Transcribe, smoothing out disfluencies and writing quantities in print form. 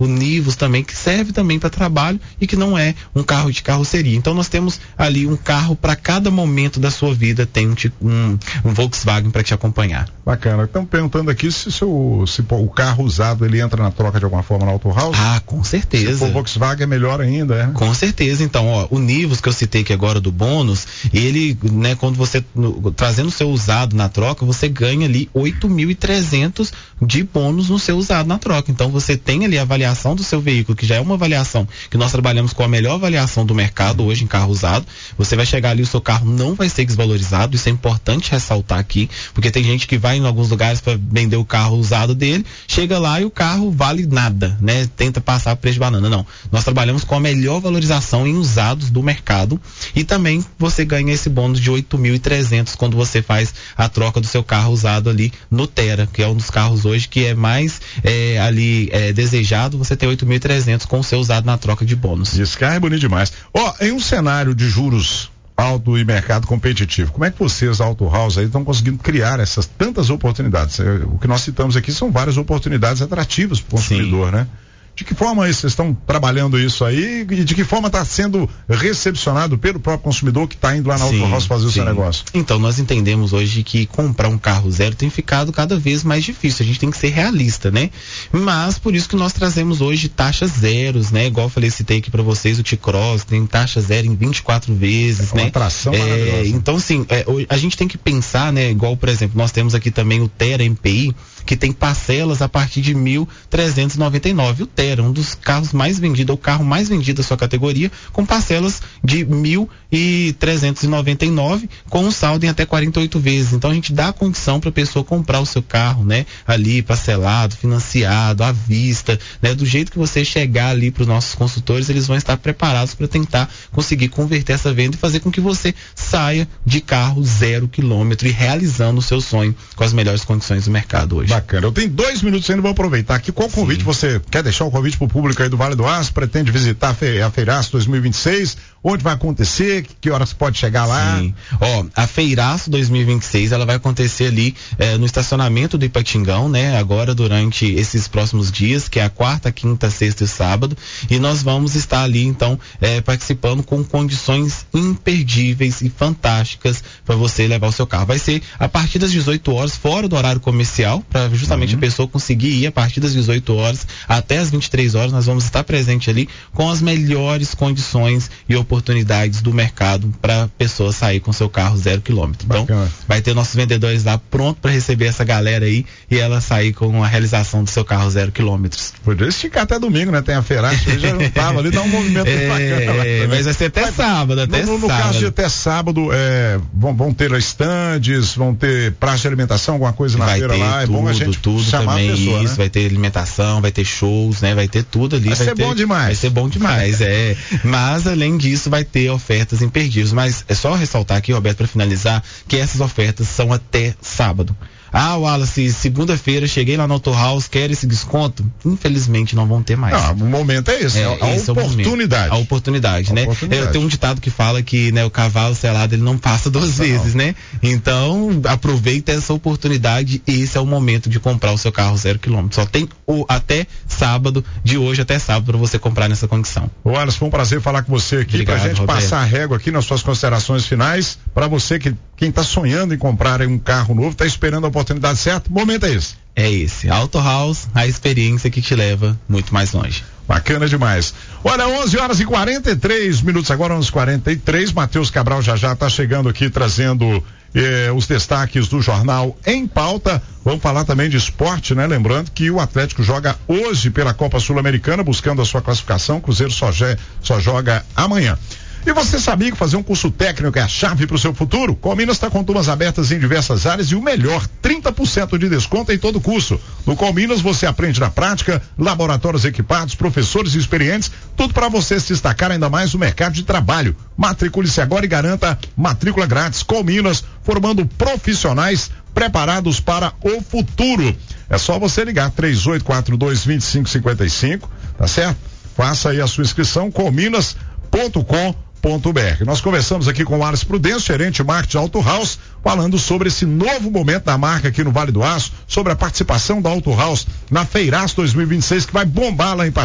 o Nivus também, que serve também para trabalho e que não é um carro de carroceria. Então nós temos ali um carro para cada momento da sua vida, tem um Volkswagen para te acompanhar. Bacana. Estão perguntando aqui se o carro usado ele entra na troca de alguma forma na Auto House? Ah, com certeza. Se for Volkswagen é melhor ainda, né? Com certeza. Então, o Nivus que eu citei aqui agora do bônus, ele, né, quando você trazendo o seu usado na troca, você ganha ali 8.300 de bônus no seu usado na troca. Então você tem ali a avaliação do seu veículo, que já é uma avaliação que nós trabalhamos com a melhor avaliação do mercado hoje em carro usado. Você vai chegar ali, o seu carro não vai ser desvalorizado. Isso é importante ressaltar aqui, porque tem gente que vai em alguns lugares para vender o carro usado dele, chega lá e o carro vale nada, né? Tenta passar preço de banana. Não. Nós trabalhamos com a melhor valorização em usados do mercado e também você ganha esse bônus de 8.300 quando você faz a troca do seu carro usado ali no Tera, que é um dos carros hoje que é mais desejado. Você tem 8.300 com o seu usado na troca de bônus. Esse carro é bonito demais. Em um cenário de juros alto e mercado competitivo, como é que vocês, Auto House, aí estão conseguindo criar essas tantas oportunidades? O que nós citamos aqui são várias oportunidades atrativas para o consumidor, né? De que forma vocês estão trabalhando isso aí e de que forma está sendo recepcionado pelo próprio consumidor que está indo lá na Auto House fazer o seu negócio? Então, nós entendemos hoje que comprar um carro zero tem ficado cada vez mais difícil. A gente tem que ser realista, né? Mas por isso que nós trazemos hoje taxas zeros, né? Igual eu falei, citei aqui para vocês, o T-Cross tem taxa zero em 24 vezes, né? Uma atração maravilhosa. Então, assim, a gente tem que pensar, né? Igual, por exemplo, nós temos aqui também o Tera MPI, que tem parcelas a partir de 1.399. O Tera, um dos carros mais vendidos, o carro mais vendido da sua categoria, com parcelas de 1.399, com um saldo em até 48 vezes. Então a gente dá a condição para a pessoa comprar o seu carro, né? Ali, parcelado, financiado, à vista, né? Do jeito que você chegar ali para os nossos consultores, eles vão estar preparados para tentar conseguir converter essa venda e fazer com que você saia de carro 0 quilômetro e realizando o seu sonho com as melhores condições do mercado hoje. Bacana. Eu tenho 2 minutos ainda, vou aproveitar aqui. Qual convite você quer deixar o convite para o público aí do Vale do Aço? Pretende visitar a Feiraço 2026? Onde vai acontecer? Que horas pode chegar lá? Sim. A Feiraço 2026, ela vai acontecer ali no estacionamento do Ipatingão, né? Agora durante esses próximos dias, que é a quarta, quinta, sexta e sábado. E nós vamos estar ali, então, participando com condições imperdíveis e fantásticas para você levar o seu carro. Vai ser a partir das 18 horas, fora do horário comercial, para justamente a pessoa conseguir ir a partir das 18 horas até as 23 horas. Nós vamos estar presente ali com as melhores condições e oportunidades do mercado para a pessoa sair com seu carro 0 quilômetro. Então, vai ter nossos vendedores lá pronto para receber essa galera aí e ela sair com a realização do seu carro 0 quilômetros. Podia esticar até domingo, né? Tem a Feiraço, eu já não tava ali, dá um movimento bacana. Mas vai ser até sábado, no caso de até sábado, vão ter estandes, vão ter praça de alimentação, alguma coisa na feira lá, é bom a gente chamar também, a pessoa, isso, né? Vai ter alimentação, vai ter shows, né? Vai ter tudo ali. Vai ser bom demais. Vai ser bom demais, Mas, além disso, vai ter ofertas imperdíveis. Mas é só ressaltar aqui, Roberto, para finalizar, que essas ofertas são até sábado. Wallace, segunda-feira cheguei lá no Auto House, quer esse desconto? Infelizmente não vão ter mais. O momento é esse, a oportunidade. A oportunidade, né? Tem um ditado que fala que, né, o cavalo selado ele não passa 2 vezes, né? Então, aproveita essa oportunidade e esse é o momento de comprar o seu carro 0 quilômetro. Só tem até sábado, de hoje até sábado, para você comprar nessa condição. Wallace, foi um prazer falar com você aqui. Obrigado, pra gente Roberto. Passar a régua aqui nas suas considerações finais, para você quem está sonhando em comprar um carro novo, está esperando a oportunidade certa, o momento é esse. É esse, Auto House, a experiência que te leva muito mais longe. Bacana demais. Olha, 11h43, agora 11h43, Matheus Cabral já está chegando aqui trazendo os destaques do Jornal em Pauta. Vamos falar também de esporte, né? Lembrando que o Atlético joga hoje pela Copa Sul-Americana, buscando a sua classificação, Cruzeiro só joga amanhã. E você sabia que fazer um curso técnico é a chave para o seu futuro? Colminas está com turmas abertas em diversas áreas e o melhor, 30% de desconto em todo o curso. No Colminas você aprende na prática, laboratórios equipados, professores experientes, tudo para você se destacar ainda mais no mercado de trabalho. Matricule-se agora e garanta matrícula grátis. Colminas, formando profissionais preparados para o futuro. É só você ligar 3842-2555, tá certo? Faça aí a sua inscrição, colminas.com.br. Nós conversamos aqui com o Wallace Prudêncio, gerente de marketing Auto House, falando sobre esse novo momento da marca aqui no Vale do Aço, sobre a participação da Auto House na Feiraço 2026, que vai bombar lá em